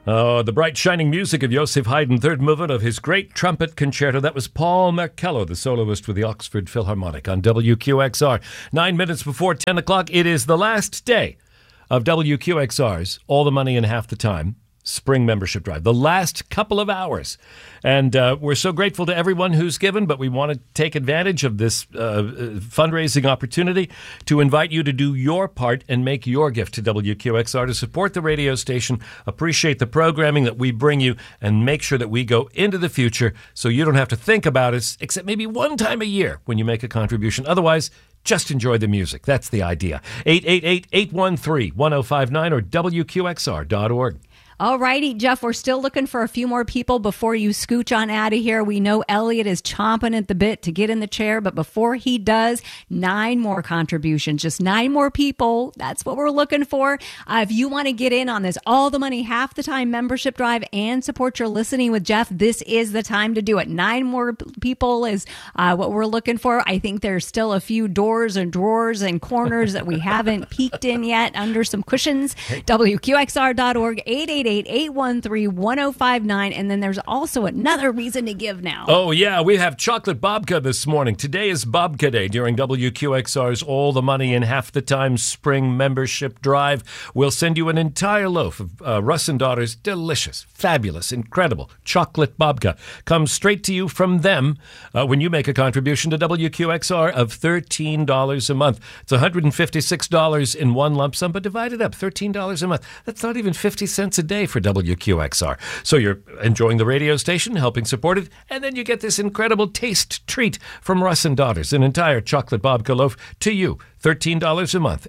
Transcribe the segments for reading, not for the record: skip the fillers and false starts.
Oh, the bright, shining music of Joseph Haydn, third movement of his great trumpet concerto. That was Paul Marcello, the soloist with the Oxford Philharmonic on WQXR. 9 minutes before 10 o'clock, it is the last day of WQXR's All the Money in Half the Time Spring Membership Drive. The last couple of hours. And we're so grateful to everyone who's given, but we want to take advantage of this fundraising opportunity to invite you to do your part and make your gift to WQXR to support the radio station, appreciate the programming that we bring you, and make sure that we go into the future so you don't have to think about us except maybe one time a year when you make a contribution. Otherwise, just enjoy the music. That's the idea. 888-813-1059 or WQXR.org. All righty, Jeff, we're still looking for a few more people before you scooch on out of here. We know Elliot is chomping at the bit to get in the chair, but before he does, 9 more contributions, just 9 more people. That's what we're looking for. If you want to get in on this All the Money Half the Time membership drive and support your Listening with Jeff, this is the time to do it. 9 more people is what we're looking for. I think there's still a few doors and drawers and corners that we haven't peeked in yet under some cushions. WQXR.org, 888-813-1059. And then there's also another reason to give now. Oh, yeah. We have chocolate babka this morning. Today is Babka Day during WQXR's All the Money in Half the Time Spring Membership Drive. We'll send you an entire loaf of Russ and Daughter's delicious, fabulous, incredible chocolate babka. Comes straight to you from them when you make a contribution to WQXR of $13 a month. It's $156 in one lump sum, but divided up, $13 a month. That's not even 50 cents a day for WQXR. So you're enjoying the radio station, helping support it, and then you get this incredible taste treat from Russ and Daughters, an entire chocolate babka loaf to you. $13 a month.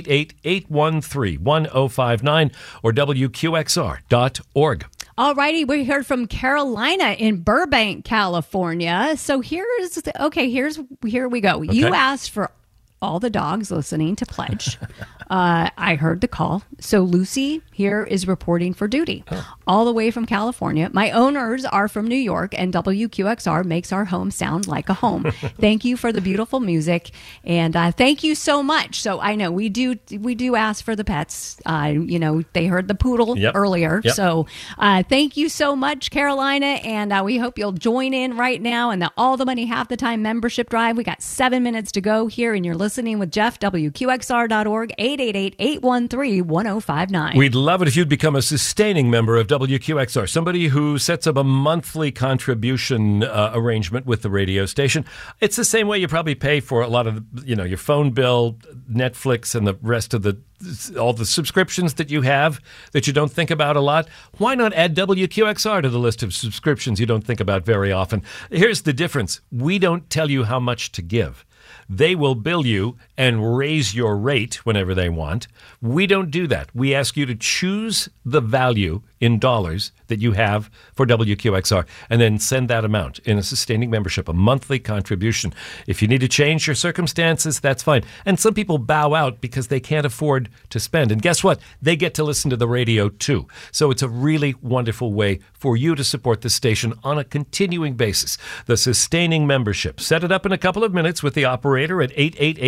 888-813-1059 or WQXR.org. All righty, we heard from Carolina in Burbank, California. So here we go. Okay. You asked for all the dogs listening to pledge. I heard the call. So Lucy here is reporting for duty all the way from California. My owners are from New York, and WQXR makes our home sound like a home. Thank you for the beautiful music, and thank you so much. So I know we do ask for the pets. They heard the poodle earlier. Yep. So thank you so much, Carolina, and we hope you'll join in right now in the All the Money Half the Time membership drive. We got 7 minutes to go here, and you're listening with Jeff, WQXR.org, 888-813-1059. We'd love it if you'd become a sustaining member of WQXR, somebody who sets up a monthly contribution arrangement with the radio station. It's the same way you probably pay for a lot of, your phone bill, Netflix, and the rest of all the subscriptions that you have that you don't think about a lot. Why not add WQXR to the list of subscriptions you don't think about very often? Here's the difference. We don't tell you how much to give. They will bill you and raise your rate whenever they want. We don't do that. We ask you to choose the value in dollars that you have for WQXR and then send that amount in a sustaining membership, a monthly contribution. If you need to change your circumstances, that's fine. And some people bow out because they can't afford to spend. And guess what? They get to listen to the radio too. So it's a really wonderful way for you to support the station on a continuing basis. The sustaining membership. Set it up in a couple of minutes with the operator at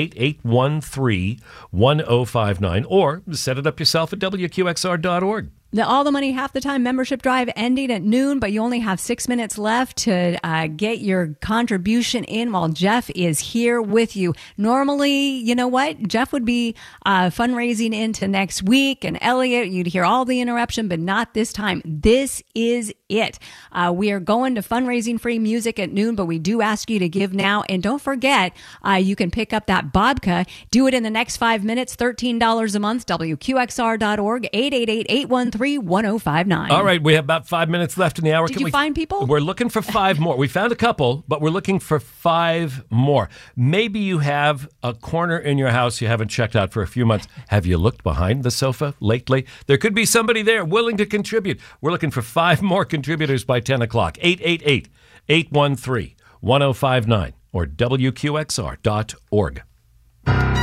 888-813-1059 or set it up yourself at WQXR.org. The All the Money Half the Time membership drive ending at noon, but you only have 6 minutes left to get your contribution in while Jeff is here with you. Normally, you know what? Jeff would be fundraising into next week, and Elliot, you'd hear all the interruption, but not this time. This is it. We are going to fundraising free music at noon, but we do ask you to give now. And don't forget, you can pick up that babka. Do it in the next 5 minutes, $13 a month, WQXR.org, 888-813-1059. All right, we have about 5 minutes left in the hour. Did you find people? We're looking for 5 more. We found a couple, but we're looking for 5 more. Maybe you have a corner in your house you haven't checked out for a few months. Have you looked behind the sofa lately? There could be somebody there willing to contribute. We're looking for 5 more contributors by 10 o'clock. 888-813-1059 or WQXR.org.